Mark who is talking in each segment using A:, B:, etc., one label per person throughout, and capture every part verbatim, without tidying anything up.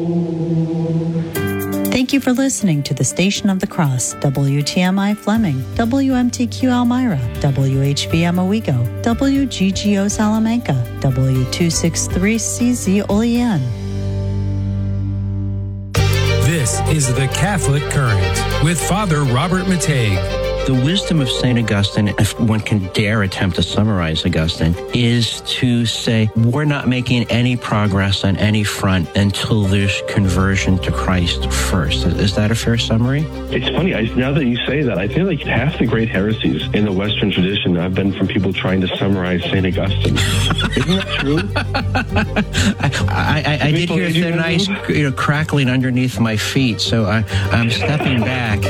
A: Thank you for listening to the Station of the Cross, W T M I Fleming, W M T Q Elmira, W H V M Owego, W G G O Salamanca, W two sixty-three C Z Olean.
B: This is the Catholic Current with Father Robert Matei.
C: The wisdom of Saint Augustine, if one can dare attempt to summarize Augustine, is to say we're not making any progress on any front until there's conversion to Christ first. Is that a fair summary?
D: It's funny, I, now that you say that, I feel like half the great heresies in the Western tradition have been from people trying to summarize Saint Augustine. Isn't that true?
C: I, I, I did hear the nice you know, crackling underneath my feet, so I, I'm stepping back.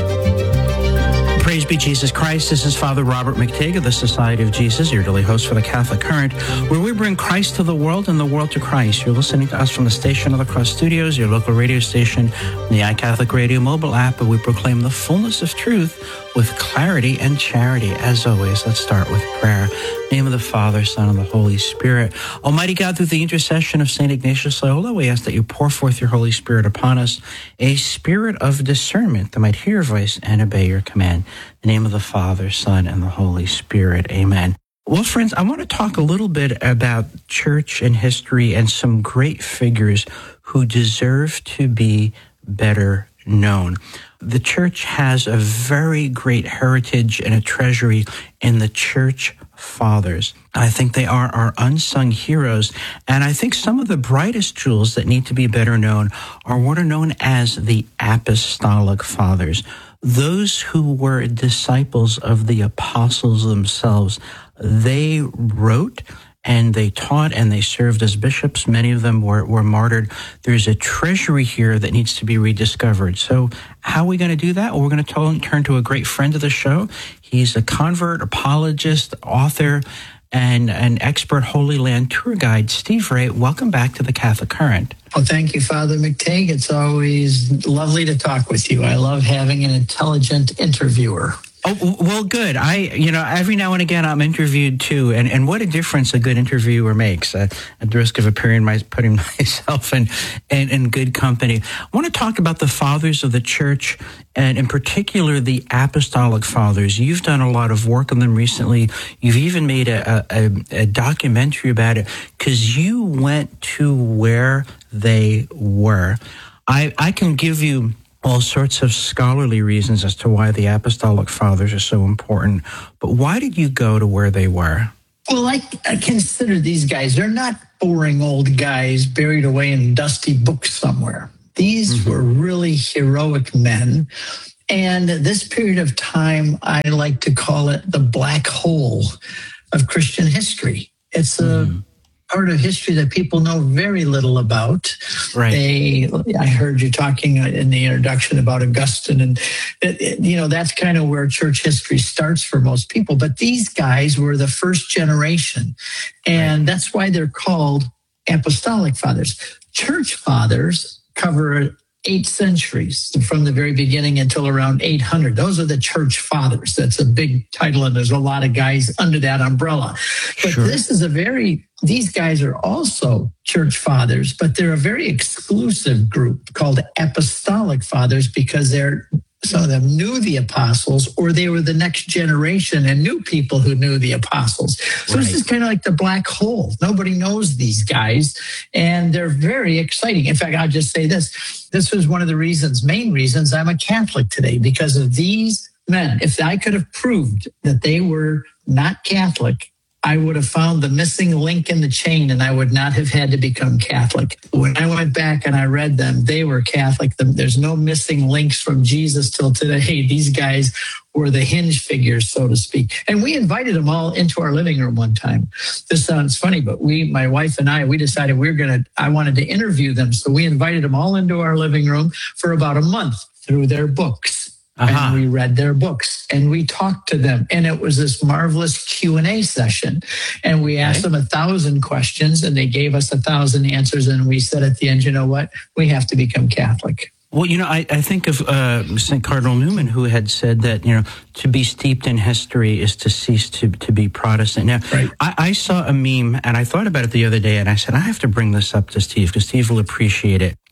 E: Praise be Jesus Christ. This is Father Robert McTague of the Society of Jesus, your daily host for the Catholic Current, where we bring Christ to the world and the world to Christ. You're listening to us from the Station of the Cross Studios, your local radio station, the iCatholic Radio mobile app, and we proclaim the fullness of truth with clarity and charity. As always, let's start with prayer. In the name of the Father, Son, and the Holy Spirit. Almighty God, through the intercession of Saint Ignatius Loyola, we ask that you pour forth your Holy Spirit upon us, a spirit of discernment that might hear your voice and obey your command. In the name of the Father, Son, and the Holy Spirit. Amen. Well, friends, I want to talk a little bit about church and history and some great figures who deserve to be better known. The church has a very great heritage and a treasury in the church fathers. I think they are our unsung heroes, and I think some of the brightest jewels that need to be better known are what are known as the apostolic fathers, those who were disciples of the apostles themselves. They wrote and they taught and they served as bishops. Many of them were, were martyred. There's a treasury here that needs to be rediscovered. So how are we going to do that? Well, we're going to turn to a great friend of the show. He's a convert, apologist, author, and an expert Holy Land tour guide. Steve Ray, welcome back to the Catholic Current.
F: Well, thank you, Father McTague. It's always lovely to talk with you. I love having an intelligent interviewer.
E: Oh, well, good. I, you know, every now and again I'm interviewed too, and, and what a difference a good interviewer makes, uh, at the risk of appearing my, putting myself in, in, in good company. I want to talk about the fathers of the church, and in particular the apostolic fathers. You've done a lot of work on them recently. You've even made a, a, a documentary about it, because you went to where they were. I, I can give you all sorts of scholarly reasons as to why the apostolic fathers are so important. But why did you go to where they were?
F: Well, I, I consider these guys, they're not boring old guys buried away in dusty books somewhere. These mm-hmm. were really heroic men. And this period of time, I like to call it the black hole of Christian history. It's a mm-hmm. part of history that people know very little about.
E: Right.
F: They, I heard you talking in the introduction about Augustine, and it, it, you know that's kind of where church history starts for most people. But these guys were the first generation, and right. that's why they're called apostolic fathers. Church fathers cover eight centuries from the very beginning until around eight hundred. Those are the church fathers. That's a big title, and there's a lot of guys under that umbrella. But sure. this is a very, these guys are also church fathers, but they're a very exclusive group called apostolic fathers, because they're, some of them knew the apostles, or they were the next generation and knew people who knew the apostles. So right. this is kind of like the black hole. Nobody knows these guys, and they're very exciting. In fact, I'll just say this. This was one of the reasons, main reasons I'm a Catholic today, because of these men. If I could have proved that they were not Catholic, I would have found the missing link in the chain, and I would not have had to become Catholic. When I went back and I read them, they were Catholic. There's no missing links from Jesus till today. These guys were the hinge figures, so to speak. And we invited them all into our living room one time. This sounds funny, but we, my wife and I, we decided we were going to, I wanted to interview them. So we invited them all into our living room for about a month through their books. Uh-huh. And we read their books and we talked to them. And it was this marvelous Q and A session. And we asked right. them a thousand questions, and they gave us a thousand answers. And we said at the end, you know what? We have to become Catholic.
E: Well, you know, I, I think of uh, Saint Cardinal Newman, who had said that, you know, to be steeped in history is to cease to, to be Protestant. Now, right. I, I saw a meme, and I thought about it the other day, and I said, I have to bring this up to Steve, because Steve will appreciate it.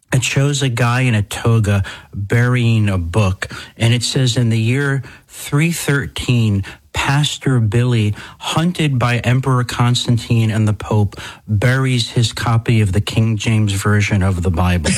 E: It shows a guy in a toga burying a book. And it says in the year three thirteen, Pastor Billy, hunted by Emperor Constantine and the Pope, buries his copy of the King James Version of the Bible.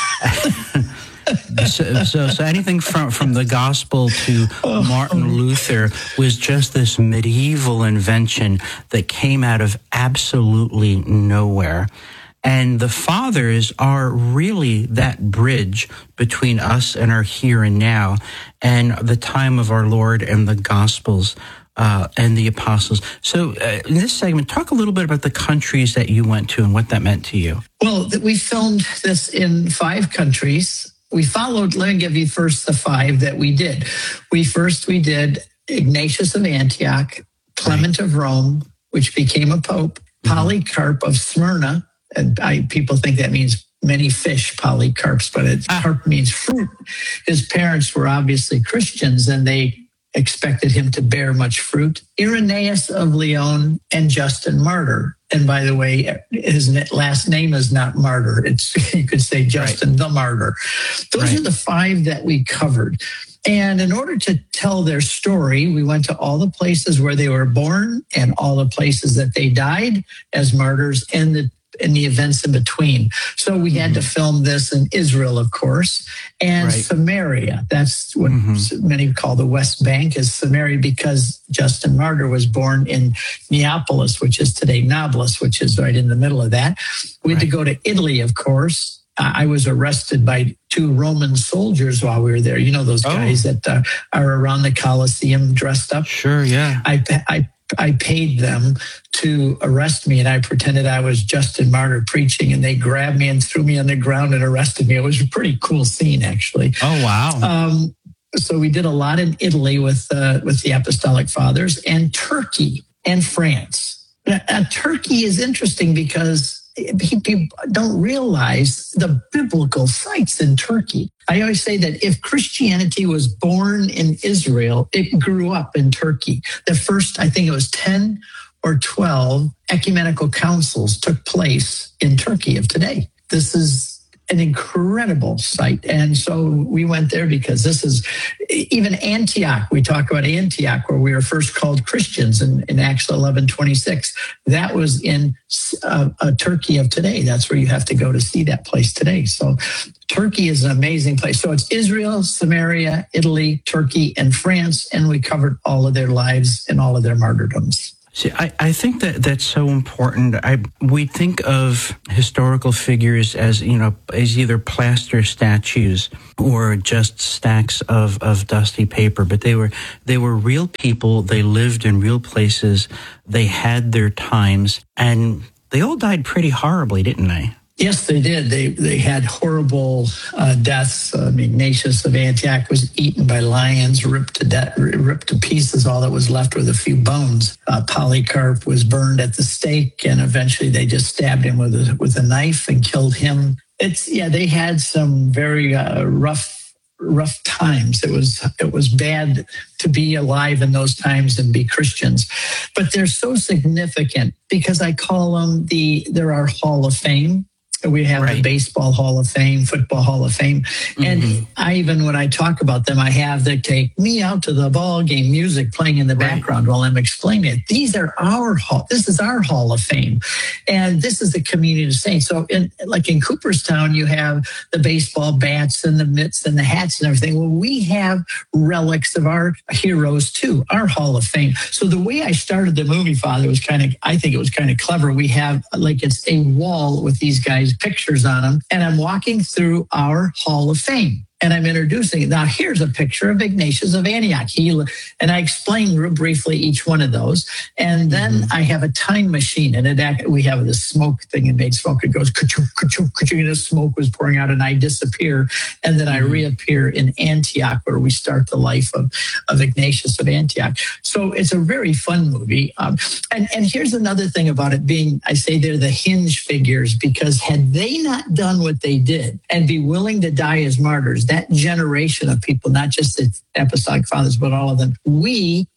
E: So, so, so anything from, from the gospel to Martin Luther was just this medieval invention that came out of absolutely nowhere. And the fathers are really that bridge between us and our here and now and the time of our Lord and the Gospels uh, and the apostles. So uh, in this segment, talk a little bit about the countries that you went to and what that meant to you.
F: Well, we filmed this in five countries. We followed, let me give you first the five that we did. We first, we did Ignatius of Antioch, Clement of Rome, which became a pope, Polycarp of Smyrna, and I, people think that means many fish, Polycarps, but it, ah. carp means fruit. His parents were obviously Christians, and they expected him to bear much fruit. Irenaeus of Lyon and Justin Martyr. And by the way, his last name is not Martyr. It's, you could say Justin right. the Martyr. Those right. are the five that we covered. And in order to tell their story, we went to all the places where they were born and all the places that they died as martyrs and the in the events in between. So we had mm-hmm. to film this in Israel, of course, and right. Samaria. That's what mm-hmm. many call the West Bank is Samaria, because Justin Martyr was born in Neapolis, which is today Nablus, which is right in the middle of that. We had right. to go to Italy, of course. Uh, I was arrested by two Roman soldiers while we were there. You know, those oh. guys that uh, are around the Colosseum dressed up?
E: Sure, yeah.
F: I, I I paid them to arrest me, and I pretended I was Justin Martyr preaching, and they grabbed me and threw me on the ground and arrested me. It was a pretty cool scene, actually.
E: Oh, wow.
F: Um, so we did a lot in Italy with uh, with the Apostolic Fathers, and Turkey and France. Now, uh, Turkey is interesting because people don't realize the biblical sites in Turkey. I always say that if Christianity was born in Israel, it grew up in Turkey. The first, I think it was ten or twelve ecumenical councils took place in Turkey of today. This is an incredible site. And so we went there because this is even Antioch. We talk about Antioch, where we were first called Christians in, in Acts eleven twenty-six. That was in uh, uh, Turkey of today. That's where you have to go to see that place today. So Turkey is an amazing place. So it's Israel, Samaria, Italy, Turkey, and France. And we covered all of their lives and all of their martyrdoms.
E: See, I, I think that that's so important. I we think of historical figures as, you know, as either plaster statues or just stacks of, of dusty paper, but they were they were real people. They lived in real places. They had their times, and they all died pretty horribly, didn't they?
F: Yes, they did. They they had horrible uh, deaths. Um, Ignatius of Antioch was eaten by lions, ripped to death, ripped to pieces. All that was left with a few bones. Uh, Polycarp was burned at the stake, and eventually they just stabbed him with a with a knife and killed him. It's yeah, they had some very uh, rough rough times. It was it was bad to be alive in those times and be Christians, but they're so significant because I call them the they're our Hall of Fame. We have right. the Baseball Hall of Fame, Football Hall of Fame. And mm-hmm. I even, when I talk about them, I have the Take Me Out to the Ball Game music playing in the right. background while I'm explaining it. These are our hall. This is our Hall of Fame. And this is the community of saints. So in, like in Cooperstown, you have the baseball bats and the mitts and the hats and everything. Well, we have relics of our heroes too, our Hall of Fame. So the way I started the movie, Father, was kind of, I think it was kind of clever. We have like it's a wall with these guys' pictures on them, and I'm walking through our Hall of Fame. And I'm introducing it. Now, here's a picture of Ignatius of Antioch. He, and I explain real briefly each one of those. And then mm-hmm. I have a time machine. And it, we have this smoke thing and made smoke. It goes, ka-choo, ka-choo, ka-choo, and the smoke was pouring out, and I disappear. And then mm-hmm. I reappear in Antioch, where we start the life of, of Ignatius of Antioch. So it's a very fun movie. Um, and, and here's another thing about it being, I say they're the hinge figures, because had they not done what they did and be willing to die as martyrs, that generation of people, not just the Apostolic Fathers, but all of them, we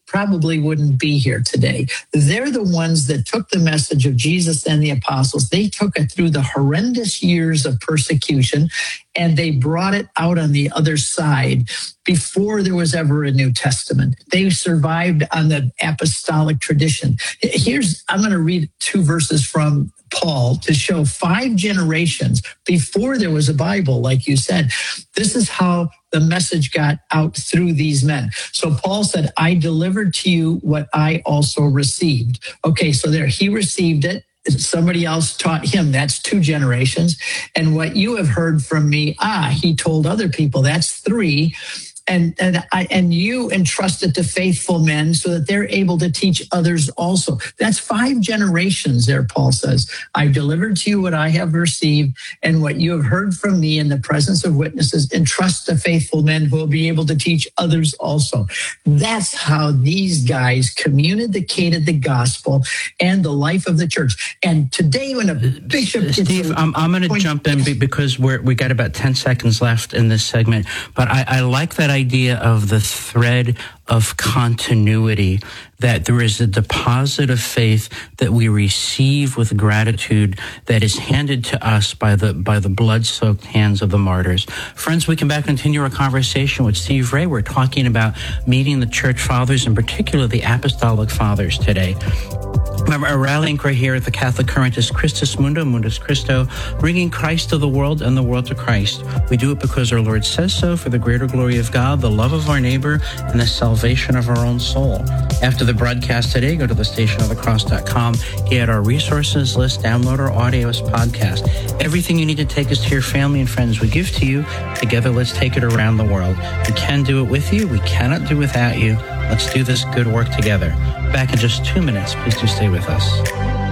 F: probably wouldn't be here today. They're the ones that took the message of Jesus and the apostles. They took it through the horrendous years of persecution, and they brought it out on the other side before there was ever a New Testament. They survived on the apostolic tradition. Here's, I'm going to read two verses from Paul to show five generations before there was a Bible, like you said. This is how the message got out through these men. So Paul said, I delivered to you what I also received. Okay, so there, he received it. Somebody else taught him. That's two generations. And what you have heard from me, ah, he told other people. That's three. And and I and you entrusted to faithful men so that they're able to teach others also. That's five generations there, Paul says. I delivered to you what I have received, and what you have heard from me in the presence of witnesses, entrust to faithful men who will be able to teach others also. That's how these guys communicated the gospel and the life of the church. And today when a bishop...
E: Steve, I'm, I'm going to jump in because we're, we got about ten seconds left in this segment, but I, I like that idea of the thread of continuity, that there is a deposit of faith that we receive with gratitude that is handed to us by the by the blood-soaked hands of the martyrs. Friends, we can back continue our conversation with Steve Ray. We're talking about meeting the church fathers, in particular the apostolic fathers today. Remember, our rallying cry here at the Catholic Current is Christus Mundo, Mundus Christo, bringing Christ to the world and the world to Christ. We do it because our Lord says so, for the greater glory of God, the love of our neighbor, and the salvation of our own soul. After the broadcast today, go to the station of the cross dot com, get our resources list, download our audio as podcast. Everything you need to take us to your family and friends, we give to you. Together, let's take it around the world. We can do it with you. We cannot do without you. Let's do this good work together. Back in just two minutes. Please do stay with us.